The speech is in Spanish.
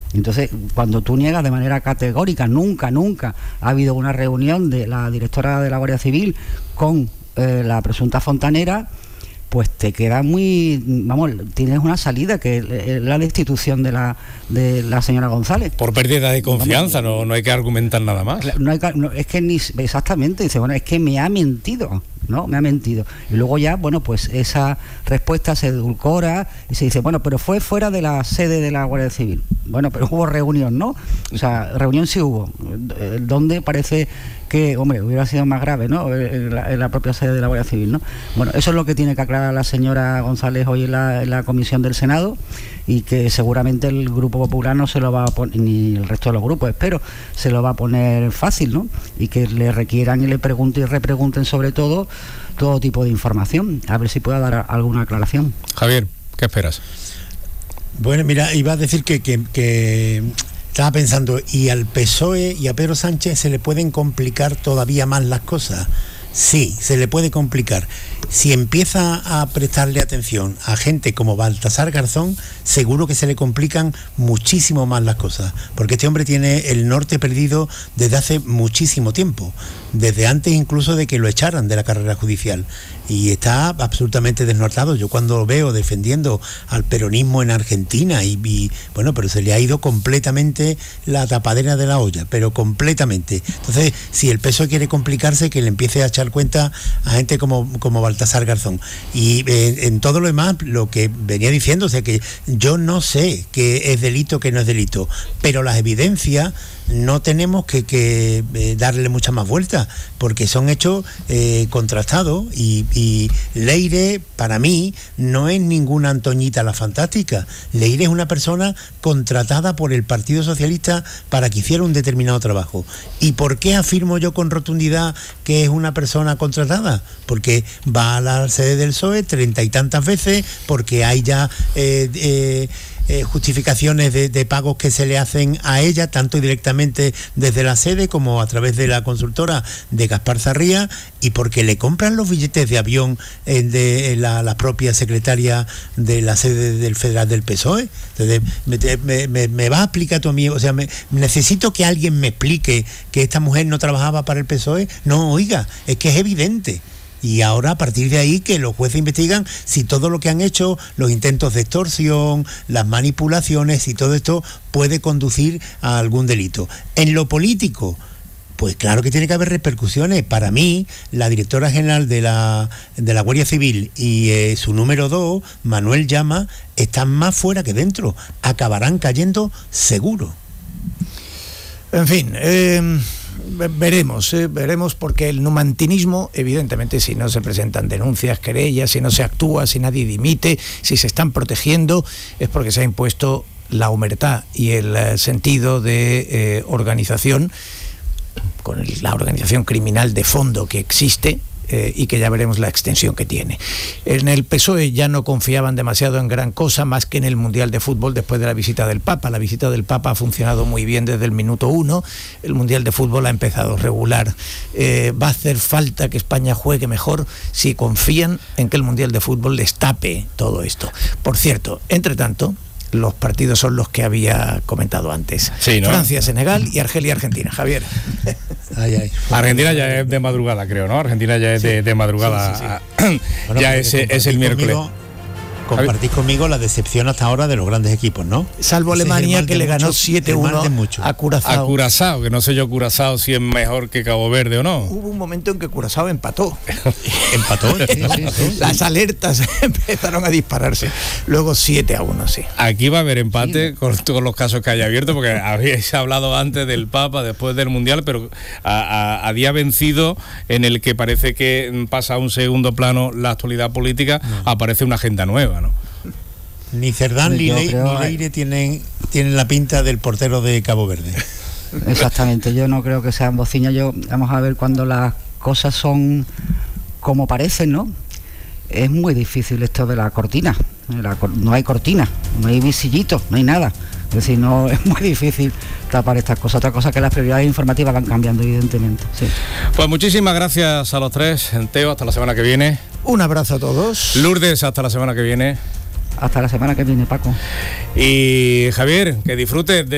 Entonces, cuando tú niegas de manera categórica, nunca ha habido una reunión de la directora de la Guardia Civil con la presunta fontanera, pues te queda tienes una salida, que es la destitución de la señora González. Por pérdida de confianza, no hay que argumentar nada más. Es que exactamente, dice, bueno, es que me ha mentido. ¿No? Me ha mentido. Y luego ya, bueno, pues esa respuesta se edulcora y se dice, bueno, pero fue fuera de la sede de la Guardia Civil. Bueno, pero hubo reunión, ¿no? O sea, reunión sí hubo. Donde parece que, hombre, hubiera sido más grave, ¿no? En la propia sede de la Guardia Civil, ¿no? Bueno, eso es lo que tiene que aclarar la señora González hoy en la comisión del Senado, y que seguramente el Grupo Popular no se lo va a poner, ni el resto de los grupos, espero, se lo va a poner fácil, ¿no? Y que le requieran y le pregunten y repregunten sobre todo tipo de información, a ver si pueda dar alguna aclaración. Javier, ¿qué esperas? Bueno, mira, iba a decir que estaba pensando, y al PSOE y a Pedro Sánchez se le pueden complicar todavía más las cosas. Sí, se le puede complicar. Si empieza a prestarle atención a gente como Baltasar Garzón, seguro que se le complican muchísimo más las cosas, porque este hombre tiene el norte perdido desde hace muchísimo tiempo, desde antes incluso de que lo echaran de la carrera judicial, y está absolutamente desnortado. Yo cuando lo veo defendiendo al peronismo en Argentina, y bueno, pero se le ha ido completamente la tapadera de la olla, pero completamente. Entonces, si el PSOE quiere complicarse, que le empiece a echar cuenta a gente como Baltasar Garzón. Y en todo lo demás, lo que venía diciendo, o sea, que yo no sé qué es delito, qué no es delito, pero las evidencias no tenemos que darle mucha más vuelta, porque son hechos contrastados, y Leire, para mí, no es ninguna Antoñita la Fantástica. Leire es una persona contratada por el Partido Socialista para que hiciera un determinado trabajo. ¿Y por qué afirmo yo con rotundidad que es una persona contratada? Porque va a la sede del PSOE 30 y tantas veces, porque hay ya justificaciones de pagos que se le hacen a ella, tanto directamente desde la sede como a través de la consultora de Gaspar Zarría, y porque le compran los billetes de avión de la propia secretaria de la sede del Federal del PSOE. Entonces, me va a explicar tú a mí, o sea, necesito que alguien me explique que esta mujer no trabajaba para el PSOE. No, oiga, es que es evidente. Y ahora, a partir de ahí, que los jueces investigan si todo lo que han hecho, los intentos de extorsión, las manipulaciones, y todo esto puede conducir a algún delito. En lo político, pues claro que tiene que haber repercusiones. Para mí, la directora general de la Guardia Civil y su número 2, Manuel Llama, están más fuera que dentro. Acabarán cayendo seguro. En fin, veremos, porque el numantinismo, evidentemente, si no se presentan denuncias, querellas, si no se actúa, si nadie dimite, si se están protegiendo, es porque se ha impuesto la omertá y el sentido de organización, con la organización criminal de fondo que existe, y que ya veremos la extensión que tiene. En el PSOE ya no confiaban demasiado en gran cosa, más que en el Mundial de Fútbol después de la visita del Papa. La visita del Papa ha funcionado muy bien desde el minuto 1, el Mundial de Fútbol ha empezado regular. Va a hacer falta que España juegue mejor si confían en que el Mundial de Fútbol les tape todo esto. Por cierto, entre tanto, los partidos son los que había comentado antes. Sí, ¿no? Francia, Senegal y Argelia, Argentina. Javier. Ay. Argentina ya es de madrugada, creo, ¿no? Argentina ya es de madrugada. Sí. Bueno, ya es el miércoles. Compartís conmigo la decepción hasta ahora de los grandes equipos, ¿no? Salvo Alemania, que le ganó 7-1 a Curazao. A Curazao, que no sé yo Curazao si es mejor que Cabo Verde o no. Hubo un momento en que Curazao empató. ¿Empató? Sí. Las alertas empezaron a dispararse. Luego 7-1, sí. Aquí va a haber empate con todos los casos que haya abierto, porque habíais hablado antes del Papa, después del Mundial, pero a día vencido, en el que parece que pasa a un segundo plano la actualidad política, aparece una agenda nueva, ¿no? Ni Cerdán ni Leire tienen la pinta del portero de Cabo Verde. Exactamente, yo no creo que sean bociñas. Vamos a ver, cuando las cosas son como parecen, ¿no? Es muy difícil esto de la cortina. No hay cortina, no hay visillito, no hay nada. Es decir, no, es muy difícil tapar estas cosas. Otra cosa, que las prioridades informativas van cambiando, evidentemente. Sí. Pues muchísimas gracias a los tres. Teo, hasta la semana que viene. Un abrazo a todos. Lourdes, hasta la semana que viene. Hasta la semana que viene, Paco. Y Javier, que disfrutes de